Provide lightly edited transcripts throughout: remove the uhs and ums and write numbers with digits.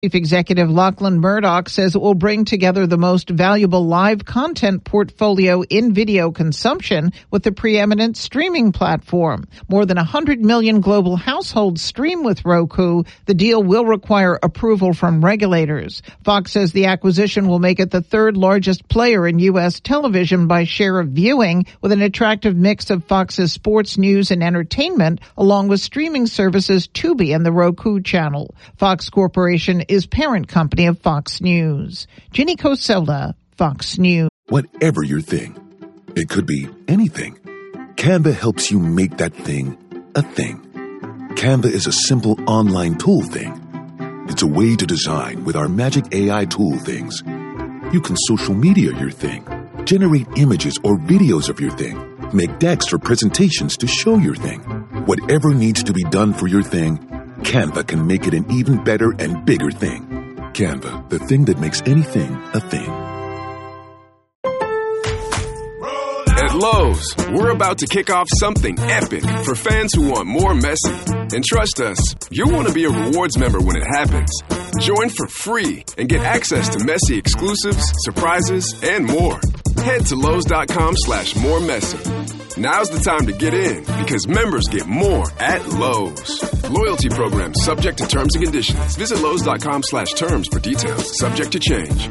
Chief Executive Lachlan Murdoch says it will bring together the most valuable live content portfolio in video consumption with the preeminent streaming platform. More than 100 million global households stream with Roku. The deal will require approval from regulators. Fox says the acquisition will make it the third largest player in U.S. television by share of viewing, with an attractive mix of Fox's sports, news, and entertainment, along with streaming services Tubi and the Roku channel. Fox Corporation is parent company of Fox News. Ginny Coselda, Fox News. Whatever your thing, it could be anything. Canva helps you make that thing a thing. Canva is a simple online tool thing. It's a way to design with our magic AI tool things. You can social media your thing, generate images or videos of your thing, make decks for presentations to show your thing. Whatever needs to be done for your thing, Canva can make it an even better and bigger thing. Canva, the thing that makes anything a thing. At Lowe's, we're about to kick off something epic for fans who want more messy. And trust us, you'll want to be a rewards member when it happens. Join for free and get access to messy exclusives, surprises, and more. Head to Lowe's.com/more messy. Now's the time to get in because members get more at Lowe's. Loyalty program subject to terms and conditions. Visit Lowe's.com/terms for details. Subject to change.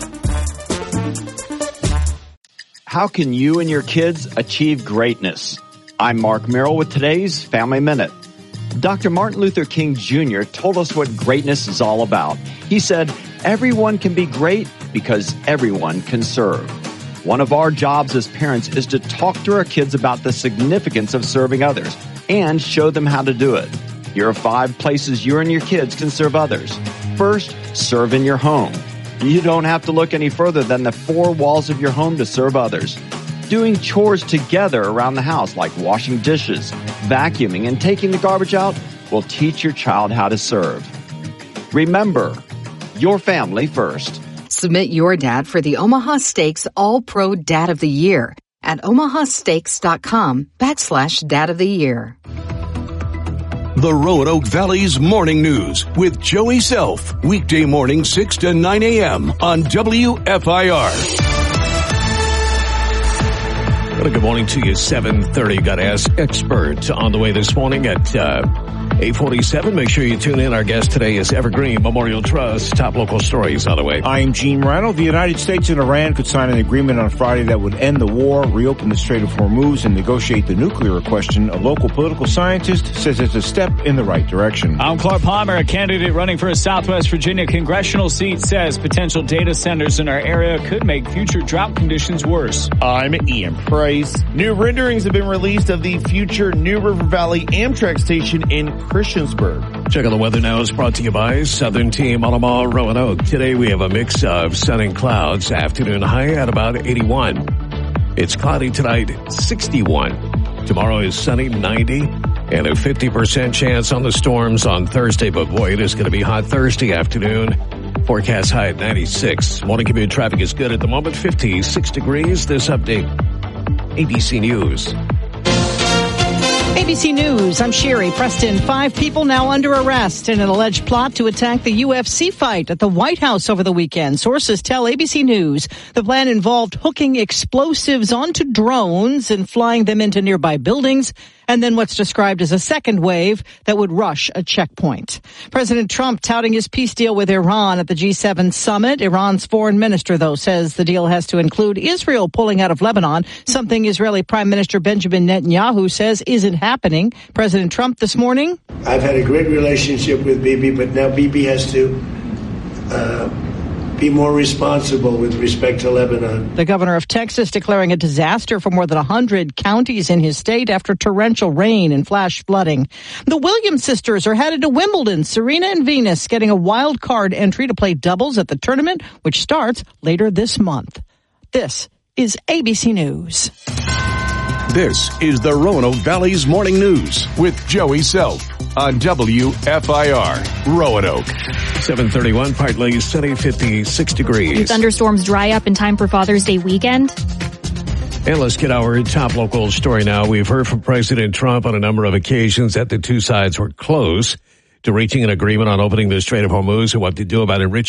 How can you and your kids achieve greatness? I'm Mark Merrill with today's Family Minute. Dr. Martin Luther King Jr. told us what greatness is all about. He said, everyone can be great because everyone can serve. One of our jobs as parents is to talk to our kids about the significance of serving others and show them how to do it. Here are 5 places you and your kids can serve others. First, serve in your home. You don't have to look any further than the 4 walls of your home to serve others. Doing chores together around the house, like washing dishes, vacuuming, and taking the garbage out, will teach your child how to serve. Remember, your family first. Submit your dad for the Omaha Steaks All-Pro Dad of the Year at omahasteaks.com/Dad of the Year. The Roanoke Valley's Morning News with Joey Self. Weekday morning 6 to 9 a.m. on WFIR. Well, good morning to you. 7:30. Got to ask expert on the way this morning at 8:47. Make sure you tune in. Our guest today is Evergreen Memorial Trust. Top local stories on the way. I'm Gene Morano. The United States and Iran could sign an agreement on Friday that would end the war, reopen the Strait of Hormuz, and negotiate the nuclear question. A local political scientist says it's a step in the right direction. I'm Clark Palmer, a candidate running for a Southwest Virginia congressional seat, says potential data centers in our area could make future drought conditions worse. I'm Ian Price. New renderings have been released of the future New River Valley Amtrak station in Christiansburg. Check on the weather now is brought to you by Southern Team Omaha Roanoke. Today we have a mix of sun and clouds. Afternoon high at about 81. It's cloudy tonight, 61. Tomorrow is sunny, 90. And a 50% chance on the storms on Thursday. But boy, it is going to be hot Thursday afternoon. Forecast high at 96. Morning commute traffic is good at the moment, 56 degrees. This update, ABC News. ABC News, I'm Sherry Preston. 5 people now under arrest in an alleged plot to attack the UFC fight at the White House over the weekend. Sources tell ABC News the plan involved hooking explosives onto drones and flying them into nearby buildings, and then what's described as a second wave that would rush a checkpoint. President Trump touting his peace deal with Iran at the G7 summit. Iran's foreign minister, though, says the deal has to include Israel pulling out of Lebanon, something Israeli Prime Minister Benjamin Netanyahu says isn't happening. President Trump this morning. I've had a great relationship with Bibi, but now Bibi has to be more responsible with respect to Lebanon. The governor of Texas declaring a disaster for more than 100 counties in his state after torrential rain and flash flooding. The Williams sisters are headed to Wimbledon. Serena and Venus getting a wild card entry to play doubles at the tournament, which starts later this month. This is ABC News. This is the Roanoke Valley's Morning News with Joey Self on WFIR Roanoke. 7:31, partly sunny, 56 degrees. Do thunderstorms dry up in time for Father's Day weekend? And let's get our top local story now. We've heard from President Trump on a number of occasions that the two sides were close. to reaching an agreement on opening the Strait of Hormuz and what to do about enriching